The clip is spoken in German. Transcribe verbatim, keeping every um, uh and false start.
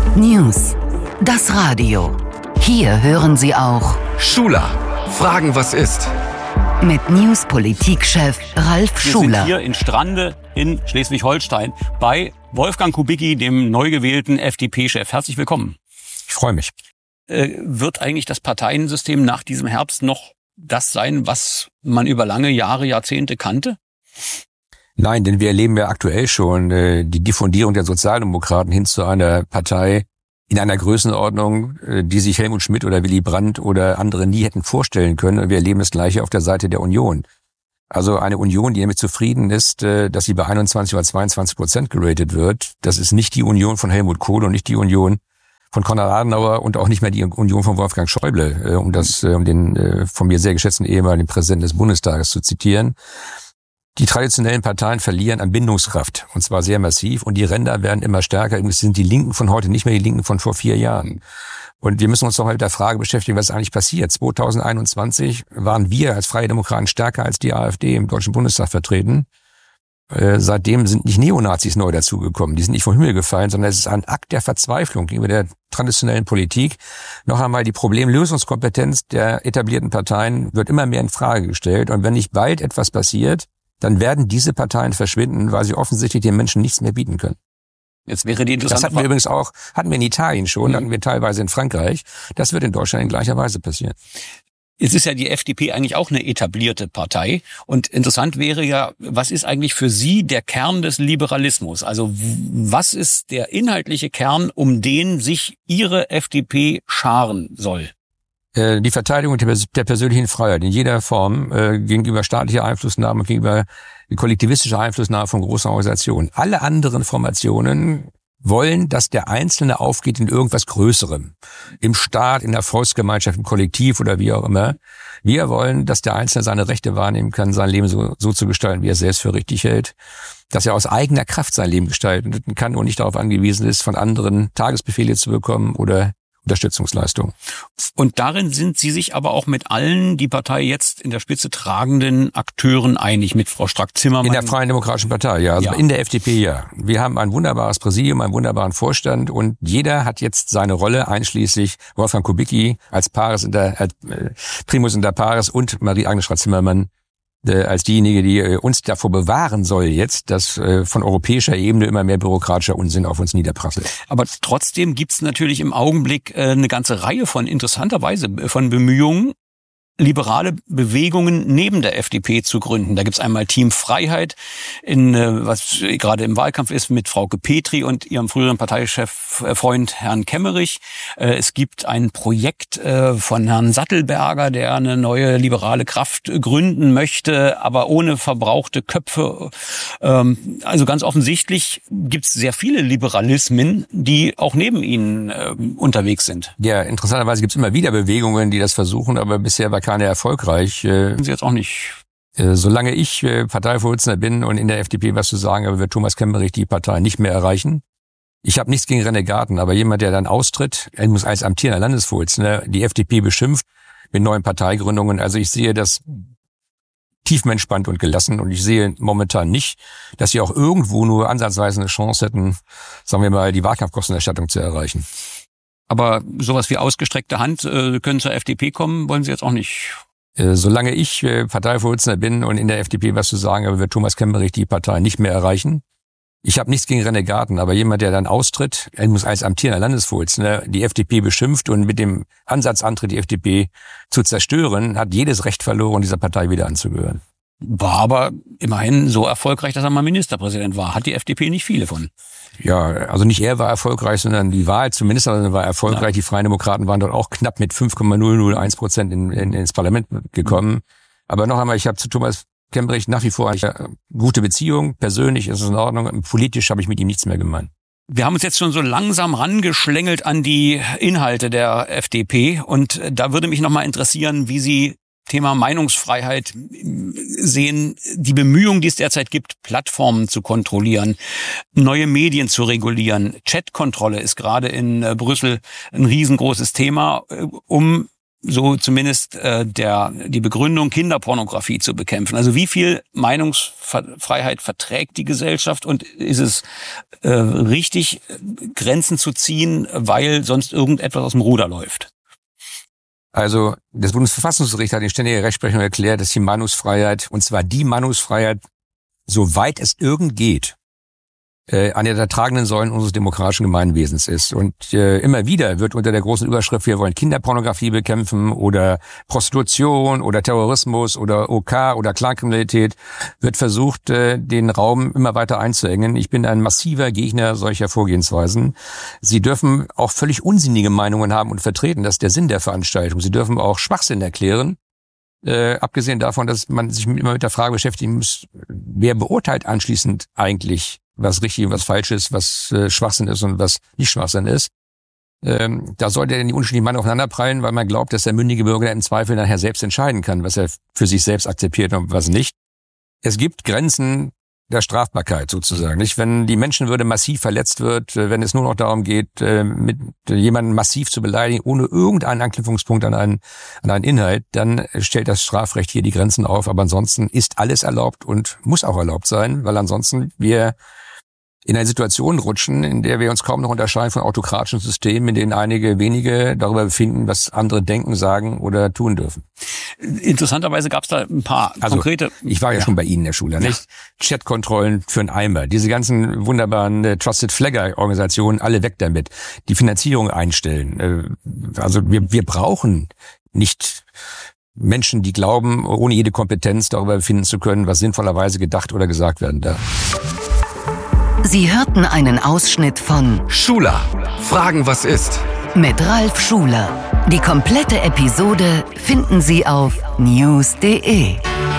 News. Das Radio. Hier hören Sie auch Schuler. Fragen, was ist? Mit News-Politikchef Ralf Schuler. Wir sind hier in Strande in Schleswig-Holstein bei Wolfgang Kubicki, dem neu gewählten F D P-Chef. Herzlich willkommen. Ich freue mich. Äh, wird eigentlich das Parteiensystem nach diesem Herbst noch das sein, was man über lange Jahre, Jahrzehnte kannte? Nein, denn wir erleben ja aktuell schon äh, die Diffundierung der Sozialdemokraten hin zu einer Partei in einer Größenordnung, äh, die sich Helmut Schmidt oder Willy Brandt oder andere nie hätten vorstellen können. Und wir erleben das Gleiche auf der Seite der Union. Also eine Union, die damit zufrieden ist, äh, dass sie bei einundzwanzig oder zweiundzwanzig Prozent geratet wird. Das ist nicht die Union von Helmut Kohl und nicht die Union von Konrad Adenauer und auch nicht mehr die Union von Wolfgang Schäuble, äh, um das, äh, um den äh, von mir sehr geschätzten ehemaligen Präsidenten des Bundestages zu zitieren. Die traditionellen Parteien verlieren an Bindungskraft, und zwar sehr massiv, und die Ränder werden immer stärker. Es sind die Linken von heute nicht mehr die Linken von vor vier Jahren. Und wir müssen uns doch mal mit der Frage beschäftigen, was ist eigentlich passiert. zwanzig einundzwanzig waren wir als Freie Demokraten stärker als die AfD im Deutschen Bundestag vertreten. Äh, seitdem sind nicht Neonazis neu dazugekommen. Die sind nicht vom Himmel gefallen, sondern es ist ein Akt der Verzweiflung gegenüber der traditionellen Politik. Noch einmal, die Problemlösungskompetenz der etablierten Parteien wird immer mehr in Frage gestellt. Und wenn nicht bald etwas passiert, dann werden diese Parteien verschwinden, weil sie offensichtlich den Menschen nichts mehr bieten können. Jetzt wäre die interessante Das hatten wir übrigens auch, hatten wir in Italien schon, mhm. hatten wir teilweise in Frankreich. Das wird in Deutschland in gleicher Weise passieren. Es ist ja die F D P eigentlich auch eine etablierte Partei. Und interessant wäre ja, was ist eigentlich für Sie der Kern des Liberalismus? Also was ist der inhaltliche Kern, um den sich Ihre F D P scharen soll? Die Verteidigung der persönlichen Freiheit in jeder Form äh, gegenüber staatlicher Einflussnahme, gegenüber kollektivistischer Einflussnahme von großen Organisationen. Alle anderen Formationen wollen, dass der Einzelne aufgeht in irgendwas Größerem. Im Staat, in der Volksgemeinschaft, im Kollektiv oder wie auch immer. Wir wollen, dass der Einzelne seine Rechte wahrnehmen kann, sein Leben so, so zu gestalten, wie er selbst für richtig hält. Dass er aus eigener Kraft sein Leben gestalten kann und nicht darauf angewiesen ist, von anderen Tagesbefehle zu bekommen oder Unterstützungsleistung. Und darin sind Sie sich aber auch mit allen die Partei jetzt in der Spitze tragenden Akteuren einig, mit Frau Strack-Zimmermann? In der Freien Demokratischen Partei, ja. Also ja. In der F D P, ja. Wir haben ein wunderbares Präsidium, einen wunderbaren Vorstand und jeder hat jetzt seine Rolle, einschließlich Wolfgang Kubicki als Pares in der, als Primus inter pares und Marie-Agnes Strack-Zimmermann als diejenige, die uns davor bewahren soll jetzt, dass von europäischer Ebene immer mehr bürokratischer Unsinn auf uns niederprasselt. Aber trotzdem gibt's natürlich im Augenblick eine ganze Reihe von interessanterweise von Bemühungen, liberale Bewegungen neben der F D P zu gründen. Da gibt's einmal Team Freiheit, in, was gerade im Wahlkampf ist, mit Frauke Petri und ihrem früheren Parteichef Freund Herrn Kemmerich. Es gibt ein Projekt von Herrn Sattelberger, der eine neue liberale Kraft gründen möchte, aber ohne verbrauchte Köpfe. Also ganz offensichtlich gibt's sehr viele Liberalismen, die auch neben ihnen unterwegs sind. Ja, interessanterweise gibt's immer wieder Bewegungen, die das versuchen, aber bisher war keine erfolgreich. Sind Sie jetzt auch nicht? Solange ich Parteivorsitzender bin und in der F D P was zu sagen habe, wird Thomas Kemmerich die Partei nicht mehr erreichen. Ich habe nichts gegen Renegaten, aber jemand, der dann austritt, er muss als amtierender Landesvorsitzender die F D P beschimpft mit neuen Parteigründungen. Also ich sehe das tiefenentspannt und gelassen und ich sehe momentan nicht, dass sie auch irgendwo nur ansatzweise eine Chance hätten, sagen wir mal, die Wahlkampfkostenerstattung zu erreichen. Aber sowas wie ausgestreckte Hand äh, können zur F D P kommen, wollen Sie jetzt auch nicht? Äh, solange ich äh, Parteivorsitzender bin und in der F D P was zu sagen habe, wird Thomas Kemmerich die Partei nicht mehr erreichen. Ich habe nichts gegen Renegaten, aber jemand, der dann austritt, er muss als amtierender Landesvorsitzender die F D P beschimpft und mit dem Ansatz antritt, die F D P zu zerstören, hat jedes Recht verloren, dieser Partei wieder anzugehören. War aber immerhin so erfolgreich, dass er mal Ministerpräsident war. Hat die F D P nicht viele von. Ja, also nicht er war erfolgreich, sondern die Wahl zum Ministerpräsidenten war erfolgreich. Ja. Die Freien Demokraten waren dort auch knapp mit fünf Komma null null eins Prozent in, in, ins Parlament gekommen. Mhm. Aber noch einmal, ich habe zu Thomas Kemmerich nach wie vor eine gute Beziehung. Persönlich ist es in Ordnung. Politisch habe ich mit ihm nichts mehr gemein. Wir haben uns jetzt schon so langsam rangeschlängelt an die Inhalte der F D P. Und da würde mich noch mal interessieren, wie Sie Thema Meinungsfreiheit sehen, die Bemühungen, die es derzeit gibt, Plattformen zu kontrollieren, neue Medien zu regulieren. Chatkontrolle ist gerade in Brüssel ein riesengroßes Thema, um so zumindest äh, der die Begründung, Kinderpornografie zu bekämpfen. Also wie viel Meinungsfreiheit verträgt die Gesellschaft und ist es äh, richtig, Grenzen zu ziehen, weil sonst irgendetwas aus dem Ruder läuft? Also das Bundesverfassungsgericht hat in ständiger Rechtsprechung erklärt, dass die Meinungsfreiheit, und zwar die Meinungsfreiheit, soweit es irgend geht, äh, eine der tragenden Säulen unseres demokratischen Gemeinwesens ist. Und äh, immer wieder wird unter der großen Überschrift, wir wollen Kinderpornografie bekämpfen oder Prostitution oder Terrorismus oder O K oder Clankriminalität, wird versucht, äh, den Raum immer weiter einzuengen. Ich bin ein massiver Gegner solcher Vorgehensweisen. Sie dürfen auch völlig unsinnige Meinungen haben und vertreten. Das ist der Sinn der Veranstaltung. Sie dürfen auch Schwachsinn erklären. Äh, abgesehen davon, dass man sich immer mit der Frage beschäftigen muss, wer beurteilt anschließend eigentlich, was richtig und was falsch ist, was äh, Schwachsinn ist und was nicht Schwachsinn ist. Ähm, da sollte denn die unterschiedlichen Meinungen aufeinanderprallen, weil man glaubt, dass der mündige Bürger im Zweifel nachher selbst entscheiden kann, was er für sich selbst akzeptiert und was nicht. Es gibt Grenzen der Strafbarkeit sozusagen, nicht? Wenn die Menschenwürde massiv verletzt wird, wenn es nur noch darum geht, mit jemanden massiv zu beleidigen, ohne irgendeinen Anknüpfungspunkt an einen, an einen Inhalt, dann stellt das Strafrecht hier die Grenzen auf. Aber ansonsten ist alles erlaubt und muss auch erlaubt sein, weil ansonsten wir in eine Situation rutschen, in der wir uns kaum noch unterscheiden von autokratischen Systemen, in denen einige wenige darüber befinden, was andere denken, sagen oder tun dürfen. Interessanterweise gab es da ein paar also, konkrete... Ich war ja, ja schon bei Ihnen in der Schule, nicht? Ja. Chatkontrollen für einen Eimer. Diese ganzen wunderbaren äh, Trusted Flagger-Organisationen, alle weg damit. Die Finanzierung einstellen. Äh, also wir, wir brauchen nicht Menschen, die glauben, ohne jede Kompetenz darüber befinden zu können, was sinnvollerweise gedacht oder gesagt werden darf. Sie hörten einen Ausschnitt von Schula. Fragen, was ist? Mit Ralf Schuler. Die komplette Episode finden Sie auf news punkt de.